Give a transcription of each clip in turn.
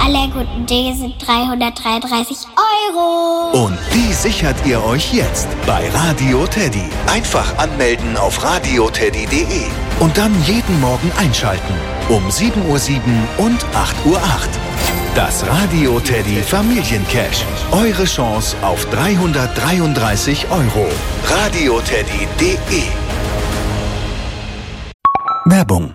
Alle guten Dinge sind 333 Euro. Und die sichert ihr euch jetzt bei Radio Teddy. Einfach anmelden auf radioteddy.de und dann jeden Morgen einschalten. Um 7:07 Uhr und 8:08 Uhr. Das Radio Teddy Familiencash. Eure Chance auf 333 Euro. radioteddy.de. Werbung.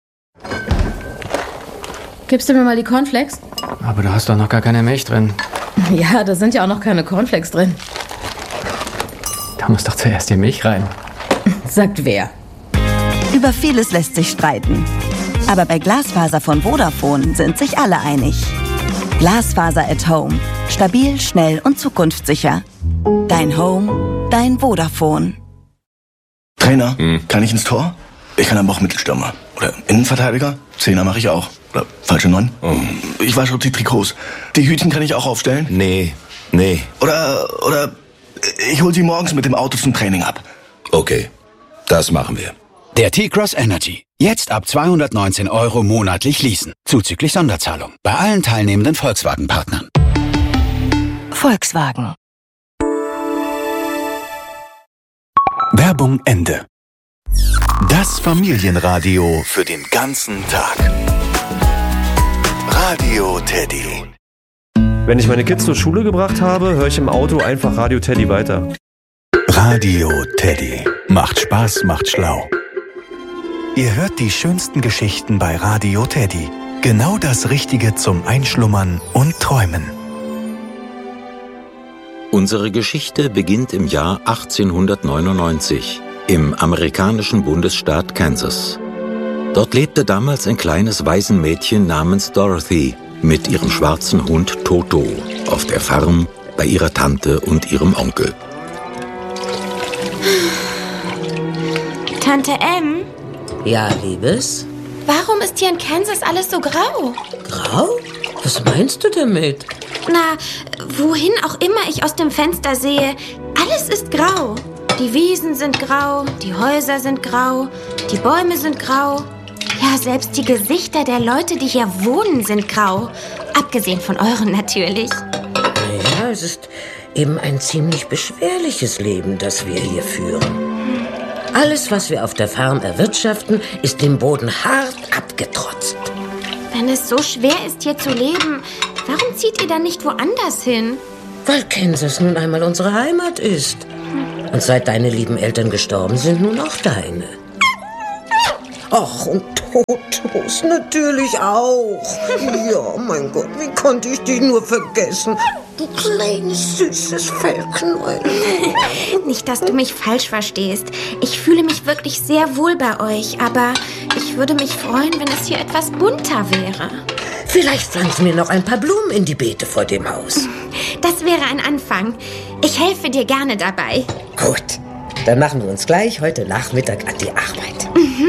Gibst du mir mal die Cornflakes? Aber du hast doch noch gar keine Milch drin. Ja, da sind ja auch noch keine Cornflakes drin. Da muss doch zuerst die Milch rein. Sagt wer? Über vieles lässt sich streiten. Aber bei Glasfaser von Vodafone sind sich alle einig. Glasfaser at Home. Stabil, schnell und zukunftssicher. Dein Home, dein Vodafone. Trainer, kann ich ins Tor? Ich kann aber auch Mittelstürmer. Oder Innenverteidiger. Zehner mache ich auch. Oder falsche 9. Ich wasche die Trikots. Die Hütchen kann ich auch aufstellen? Nee. Oder ich hol sie morgens mit dem Auto zum Training ab. Okay, das machen wir. Der T-Cross Energy. Jetzt ab 219 Euro monatlich leasen. Zuzüglich Sonderzahlung. Bei allen teilnehmenden Volkswagen-Partnern. Volkswagen. Werbung Ende. Das Familienradio für den ganzen Tag. Radio Teddy. Wenn ich meine Kids zur Schule gebracht habe, höre ich im Auto einfach Radio Teddy weiter. Radio Teddy. Macht Spaß, macht schlau. Ihr hört die schönsten Geschichten bei Radio Teddy. Genau das Richtige zum Einschlummern und Träumen. Unsere Geschichte beginnt im Jahr 1899 im amerikanischen Bundesstaat Kansas. Dort lebte damals ein kleines Waisenmädchen namens Dorothy mit ihrem schwarzen Hund Toto auf der Farm bei ihrer Tante und ihrem Onkel. Tante M? Ja, Liebes? Warum ist hier in Kansas alles so grau? Grau? Was meinst du damit? Na, wohin auch immer ich aus dem Fenster sehe, alles ist grau. Die Wiesen sind grau, die Häuser sind grau, die Bäume sind grau. Ja, selbst die Gesichter der Leute, die hier wohnen, sind grau. Abgesehen von euren natürlich. Naja, es ist eben ein ziemlich beschwerliches Leben, das wir hier führen. Alles, was wir auf der Farm erwirtschaften, ist dem Boden hart abgetrotzt. Wenn es so schwer ist, hier zu leben, warum zieht ihr dann nicht woanders hin? Weil Kansas nun einmal unsere Heimat ist. Und seit deine lieben Eltern gestorben sind, nun auch deine. Ach, und Totos natürlich auch. Ja, mein Gott, wie konnte ich dich nur vergessen? Du kleines, süßes Fellknäuel. Nicht, dass du mich falsch verstehst. Ich fühle mich wirklich sehr wohl bei euch, aber ich würde mich freuen, wenn es hier etwas bunter wäre. Vielleicht pflanzen wir noch ein paar Blumen in die Beete vor dem Haus. Das wäre ein Anfang. Ich helfe dir gerne dabei. Gut, dann machen wir uns gleich heute Nachmittag an die Arbeit.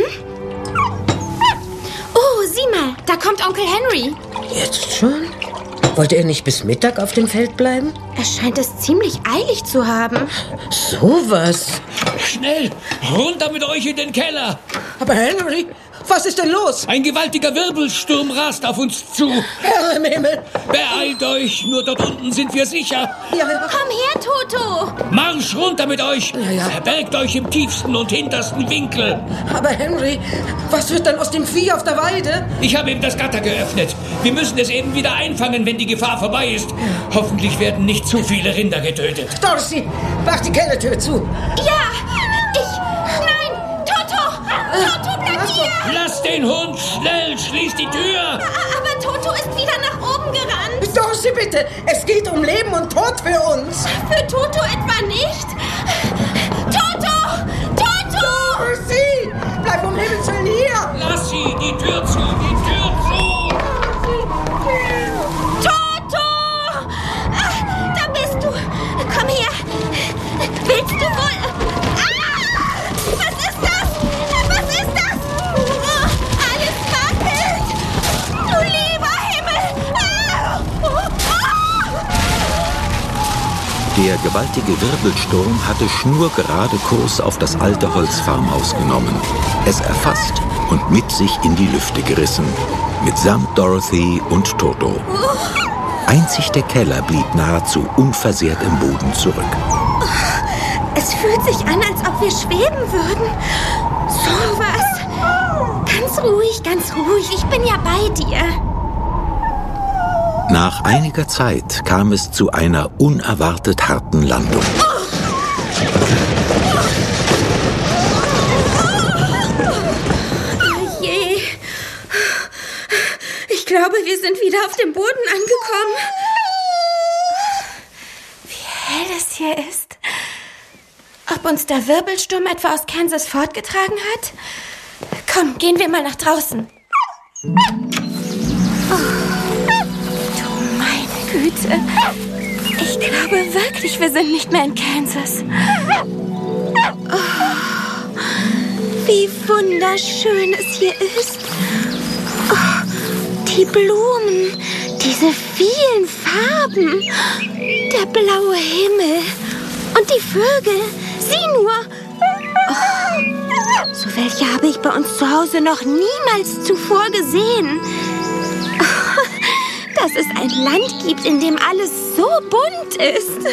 Oh, sieh mal, da kommt Onkel Henry. Jetzt schon? Wollte er nicht bis Mittag auf dem Feld bleiben? Er scheint es ziemlich eilig zu haben. Sowas? Schnell, runter mit euch in den Keller. Aber Henry, was ist denn los? Ein gewaltiger Wirbelsturm rast auf uns zu. Herr im Himmel! Beeilt euch, nur dort unten sind wir sicher. Ja. Komm her, Toto! Marsch runter mit euch! Ja. Verbergt euch im tiefsten und hintersten Winkel. Aber Henry, was wird dann aus dem Vieh auf der Weide? Ich habe ihm das Gatter geöffnet. Wir müssen es eben wieder einfangen, wenn die Gefahr vorbei ist. Hoffentlich werden nicht zu viele Rinder getötet. Dorothy, mach die Kellertür zu. Ja, Nein! Toto, bleib hier! Lass den Hund, schnell, schließ die Tür! Aber Toto ist wieder nach oben gerannt. Dorothy, bitte, es geht um Leben und Tod für uns. Für Toto etwa nicht? Toto! Dorothy, bleib um Himmels Willen hier! Lass sie, die Tür zu, die Tür zu! Toto! Da bist du! Komm her! Willst du wohl... Was ist das? Oh, alles wackelt! Du lieber Himmel! Der gewaltige Wirbelsturm hatte schnurgerade Kurs auf das alte Holzfarmhaus genommen, es erfasst und mit sich in die Lüfte gerissen, mitsamt Dorothy und Toto. Einzig der Keller blieb nahezu unversehrt im Boden zurück. Es fühlt sich an, als ob wir schweben würden. So was. Ganz ruhig. Ich bin ja bei dir. Nach einiger Zeit kam es zu einer unerwartet harten Landung. Oh je. Ich glaube, wir sind wieder auf dem Boden angekommen. Wie hell es hier ist. Ob uns der Wirbelsturm etwa aus Kansas fortgetragen hat? Komm, gehen wir mal nach draußen. Oh, du meine Güte. Ich glaube wirklich, wir sind nicht mehr in Kansas. Oh, wie wunderschön es hier ist. Oh, die Blumen, diese vielen Farben, der blaue Himmel und die Vögel. Sieh nur. Oh, so welche habe ich bei uns zu Hause noch niemals zuvor gesehen. Oh, dass es ein Land gibt, in dem alles so bunt ist.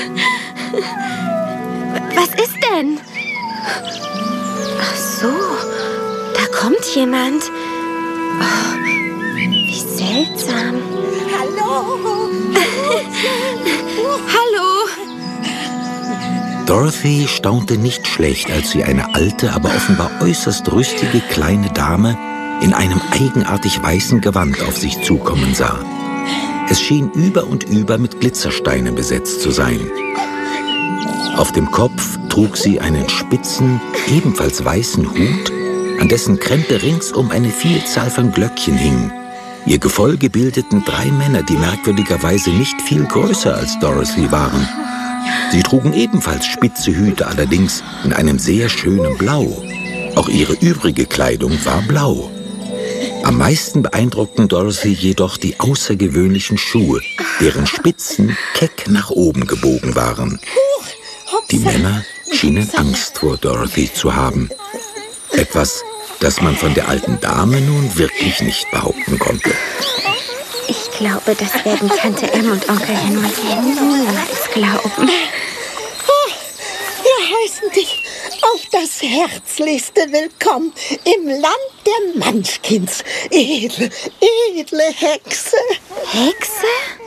Was ist denn? Ach so, da kommt jemand. Oh, wie seltsam. Hallo. Hallo. Dorothy staunte nicht schlecht, als sie eine alte, aber offenbar äußerst rüstige kleine Dame in einem eigenartig weißen Gewand auf sich zukommen sah. Es schien über und über mit Glitzersteinen besetzt zu sein. Auf dem Kopf trug sie einen spitzen, ebenfalls weißen Hut, an dessen Krempe ringsum eine Vielzahl von Glöckchen hing. Ihr Gefolge bildeten 3 Männer, die merkwürdigerweise nicht viel größer als Dorothy waren. Sie trugen ebenfalls spitze Hüte, allerdings in einem sehr schönen Blau. Auch ihre übrige Kleidung war blau. Am meisten beeindruckten Dorothy jedoch die außergewöhnlichen Schuhe, deren Spitzen keck nach oben gebogen waren. Die Männer schienen Angst vor Dorothy zu haben. Etwas, das man von der alten Dame nun wirklich nicht behaupten konnte. Ich glaube, das werden Tante Em und Onkel Henry niemals glauben. Wir heißen dich auf das Herzlichste willkommen im Land der Munchkins. Edle Hexe. Hexe?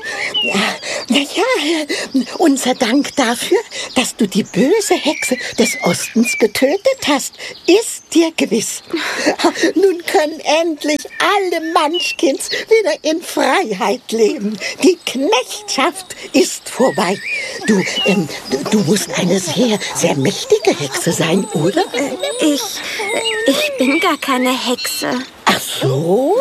Ja, unser Dank dafür, dass du die böse Hexe des Ostens getötet hast, ist dir gewiss. Nun können endlich alle Munchkins wieder in Freiheit leben. Die Knechtschaft ist vorbei. Du musst eine sehr, sehr mächtige Hexe sein, oder? Ich bin gar keine Hexe. Ach so?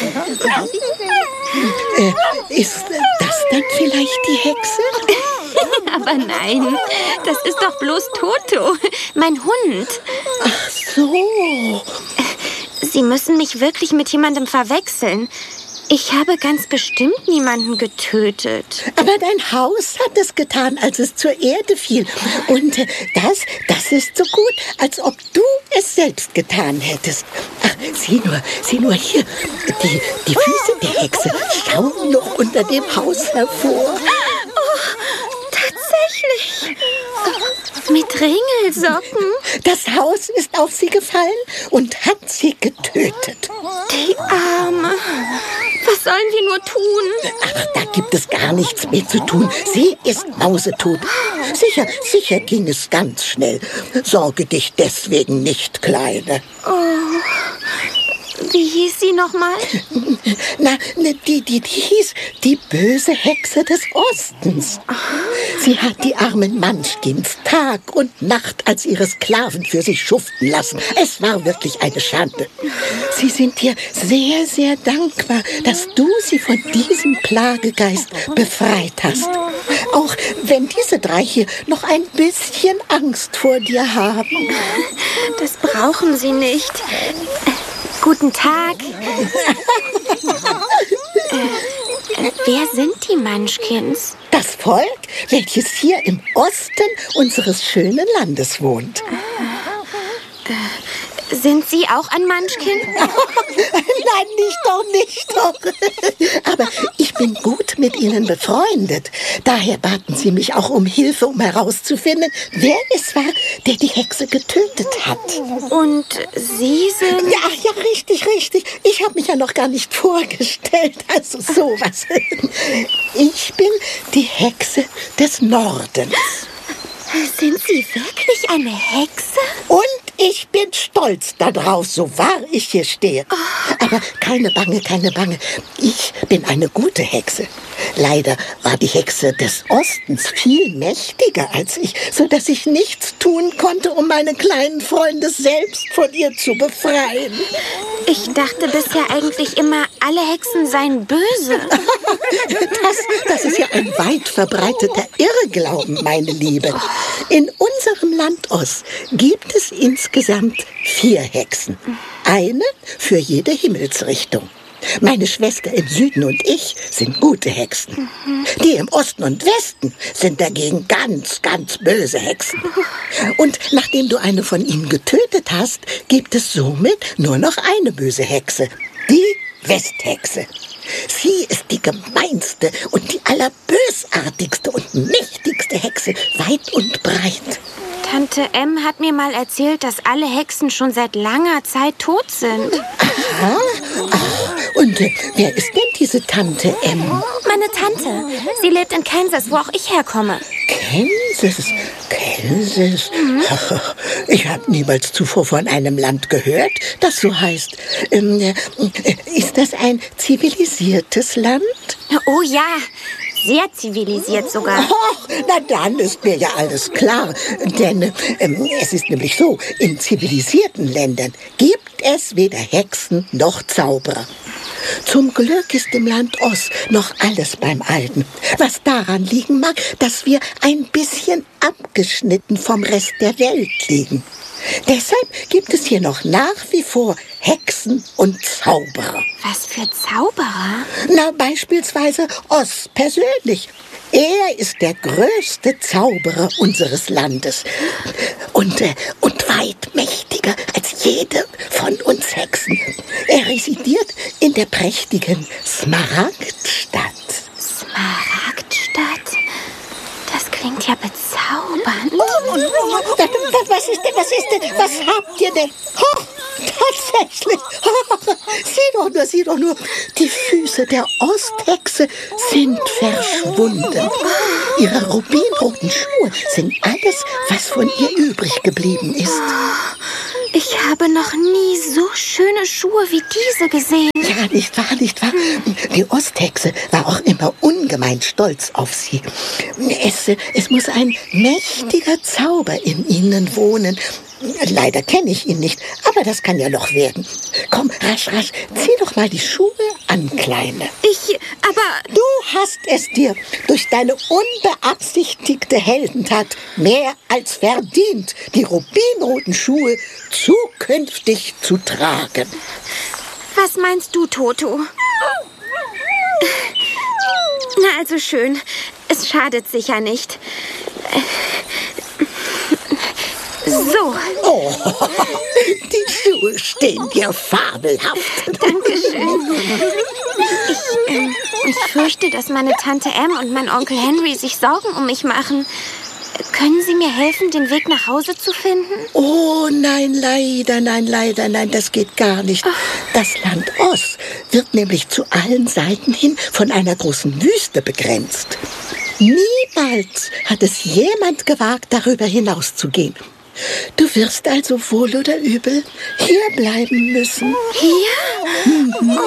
Ist das dann vielleicht die Hexe? Aber nein, das ist doch bloß Toto, mein Hund. Ach so. Sie müssen mich wirklich mit jemandem verwechseln. Ich habe ganz bestimmt niemanden getötet. Aber dein Haus hat es getan, als es zur Erde fiel. Und das ist so gut, als ob du es selbst getan hättest. Ach, sieh nur hier. Die Füße der Hexe schauen noch unter dem Haus hervor. Oh, tatsächlich. Mit Ringelsocken. Das Haus ist auf sie gefallen und hat sie getötet. Die Arme. Was sollen wir nur tun? Ach, da gibt es gar nichts mehr zu tun. Sie ist mausetot. Sicher ging es ganz schnell. Sorge dich deswegen nicht, Kleine. Oh. Wie hieß sie nochmal? Die hieß die böse Hexe des Ostens. Sie hat die armen Munchkins Tag und Nacht als ihre Sklaven für sich schuften lassen. Es war wirklich eine Schande. Sie sind dir sehr, sehr dankbar, dass du sie von diesem Plagegeist befreit hast. Auch wenn diese 3 hier noch ein bisschen Angst vor dir haben. Das brauchen sie nicht. Guten Tag. Wer sind die Munchkins? Das Volk, welches hier im Osten unseres schönen Landes wohnt. Sind Sie auch ein Munchkin? Nein, nicht doch. Aber ich bin gut mit Ihnen befreundet. Daher baten Sie mich auch um Hilfe, um herauszufinden, wer es war, der die Hexe getötet hat. Und Sie sind... Ja, richtig. Ich habe mich ja noch gar nicht vorgestellt. Also sowas. Ich bin die Hexe des Nordens. Sind Sie wirklich eine Hexe? Und ich bin stolz darauf, so wahr ich hier stehe. Aber keine Bange. Ich bin eine gute Hexe. Leider war die Hexe des Ostens viel mächtiger als ich, sodass ich nichts tun konnte, um meine kleinen Freunde selbst von ihr zu befreien. Ich dachte bisher eigentlich immer, alle Hexen seien böse. Das ist ja ein weit verbreiteter Irrglauben, meine Liebe. In unserem Land Ost gibt es insgesamt 4 Hexen. Eine für jede Himmelsrichtung. Meine Schwester im Süden und ich sind gute Hexen. Die im Osten und Westen sind dagegen ganz böse Hexen. Und nachdem du eine von ihnen getötet hast, gibt es somit nur noch eine böse Hexe. Die Westhexe. Sie ist die gemeinste und die allerbösartigste und mächtigste Hexe weit und breit. Tante M hat mir mal erzählt, dass alle Hexen schon seit langer Zeit tot sind. Aha. Und wer ist denn diese Tante M? Meine Tante. Sie lebt in Kansas, wo auch ich herkomme. Kansas? Ich habe niemals zuvor von einem Land gehört, das so heißt. Ist das ein zivilisiertes Land? Oh ja, sehr zivilisiert sogar. Oh, na dann ist mir ja alles klar. Denn es ist nämlich so, in zivilisierten Ländern gibt es weder Hexen noch Zauberer. Zum Glück ist im Land Ost noch alles beim Alten. Was daran liegen mag, dass wir ein bisschen abgeschnitten vom Rest der Welt liegen. Deshalb gibt es hier noch nach wie vor Hexen und Zauberer. Was für Zauberer? Na, beispielsweise Oz persönlich. Er ist der größte Zauberer unseres Landes. Und weit mächtiger als jede von uns Hexen. Er residiert in der prächtigen Smaragdstadt. Smaragdstadt? Das klingt ja bezaubernd. Was ist denn? Was habt ihr denn? Oh, tatsächlich. Sieh doch nur. Die Füße der Osthexe sind verschwunden. Ihre rubinroten Schuhe sind alles, was von ihr übrig geblieben ist. Ich habe noch nie so schöne Schuhe wie diese gesehen. Ja, nicht wahr? Die Osthexe war auch immer ungemein stolz auf sie. Es muss ein mächtiger Zauber in ihnen wohnen. Leider kenne ich ihn nicht, aber das kann ja noch werden. Komm, rasch, zieh doch mal die Schuhe an, Kleine. Du hast es dir durch deine unbeabsichtigte Heldentat mehr als verdient, die rubinroten Schuhe zukünftig zu tragen. Was meinst du, Toto? Na, also schön. Es schadet sicher nicht. So. Oh, die Schuhe stehen dir fabelhaft. Dankeschön. Ich fürchte, dass meine Tante M und mein Onkel Henry sich Sorgen um mich machen. Können Sie mir helfen, den Weg nach Hause zu finden? Oh, nein, leider, das geht gar nicht. Das Land Oz wird nämlich zu allen Seiten hin von einer großen Wüste begrenzt. Niemals hat es jemand gewagt, darüber hinauszugehen. Du wirst also wohl oder übel hier bleiben müssen. Hier?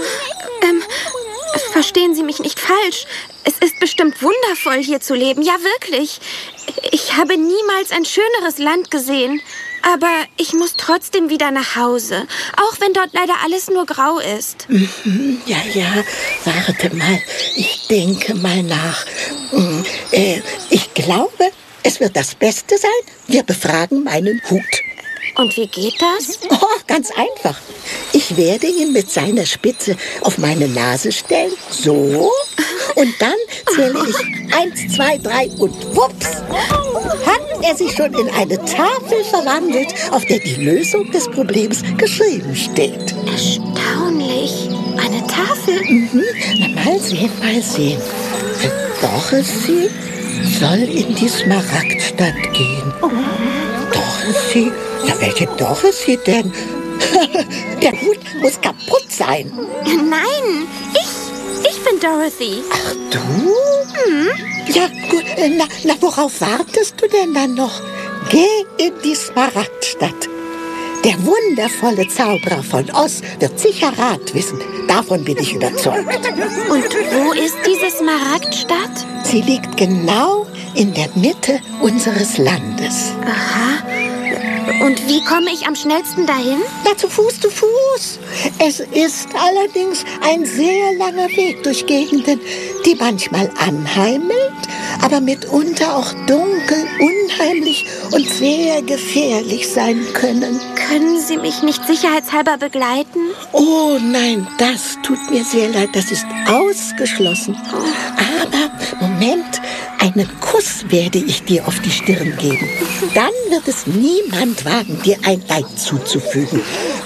Verstehen Sie mich nicht falsch. Es ist bestimmt wundervoll, hier zu leben. Ja, wirklich. Ich habe niemals ein schöneres Land gesehen. Aber ich muss trotzdem wieder nach Hause. Auch wenn dort leider alles nur grau ist. Ja, warte mal. Ich denke mal nach. Ich glaube, es wird das Beste sein, wir befragen meinen Hut. Und wie geht das? Oh, ganz einfach. Ich werde ihn mit seiner Spitze auf meine Nase stellen. So. Und dann zähle ich 1, 2, 3 und wups. Hat er sich schon in eine Tafel verwandelt, auf der die Lösung des Problems geschrieben steht. Erstaunlich. Eine Tafel? Na, mal sehen, mal sehen. Dorothy soll in die Smaragdstadt gehen. Dorothy? Ja, welche Dorothy denn? Der Hut muss kaputt sein. Nein, ich bin Dorothy. Ach, du? Ja, gut. Na, worauf wartest du denn dann noch? Geh in die Smaragdstadt. Der wundervolle Zauberer von Oz wird sicher Rat wissen. Davon bin ich überzeugt. Und wo ist diese Smaragdstadt? Sie liegt genau in der Mitte unseres Landes. Aha. Und wie komme ich am schnellsten dahin? Na, zu Fuß, zu Fuß. Es ist allerdings ein sehr langer Weg durch Gegenden, die manchmal anheimelt, aber mitunter auch dunkel, unheimlich und sehr gefährlich sein können. Können Sie mich nicht sicherheitshalber begleiten? Oh nein, das tut mir sehr leid, das ist ausgeschlossen. Aber, Moment, einen Kuss werde ich dir auf die Stirn geben. Dann wird es niemand wagen, dir ein Leid zuzufügen.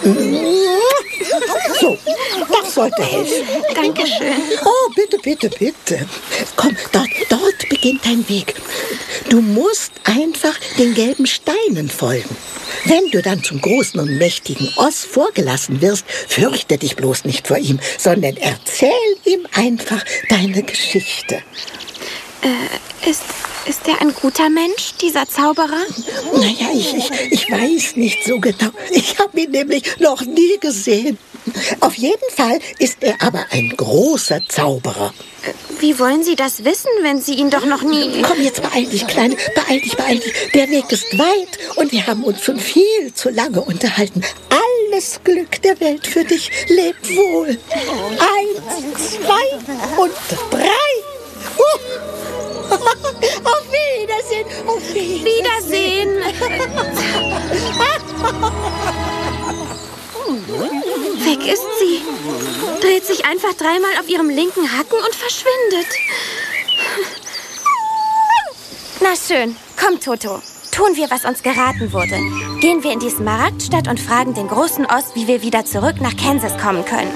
So, das sollte helfen. Dankeschön. Oh, bitte, bitte, bitte. Komm, dort beginnt dein Weg. Du musst einfach den gelben Steinen folgen. Wenn du dann zum großen und mächtigen Oz vorgelassen wirst, fürchte dich bloß nicht vor ihm, sondern erzähl ihm einfach deine Geschichte. Ist er ein guter Mensch, dieser Zauberer? Naja, ich weiß nicht so genau. Ich habe ihn nämlich noch nie gesehen. Auf jeden Fall ist er aber ein großer Zauberer. Wie wollen Sie das wissen, wenn Sie ihn doch noch nie... Komm jetzt, beeil dich, Kleine, beeil dich. Der Weg ist weit und wir haben uns schon viel zu lange unterhalten. Alles Glück der Welt für dich. Leb wohl. 1, 2 und 3. Auf Wiedersehen. Auf Wiedersehen. Weg ist sie. Dreht sich einfach dreimal auf ihrem linken Hacken und verschwindet. Na schön, komm, Toto. Tun wir, was uns geraten wurde. Gehen wir in die Smaragdstadt und fragen den großen Oz, wie wir wieder zurück nach Kansas kommen können.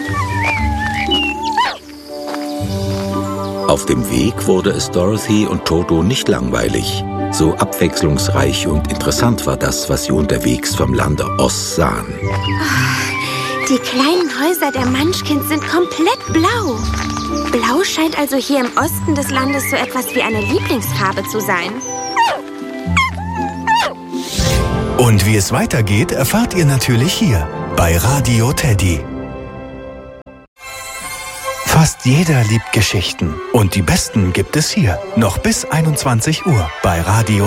Auf dem Weg wurde es Dorothy und Toto nicht langweilig. So abwechslungsreich und interessant war das, was sie unterwegs vom Lande Oz sahen. Die kleinen Häuser der Munchkins sind komplett blau. Blau scheint also hier im Osten des Landes so etwas wie eine Lieblingsfarbe zu sein. Und wie es weitergeht, erfahrt ihr natürlich hier bei Radio Teddy. Fast jeder liebt Geschichten und die besten gibt es hier. Noch bis 21 Uhr bei Radio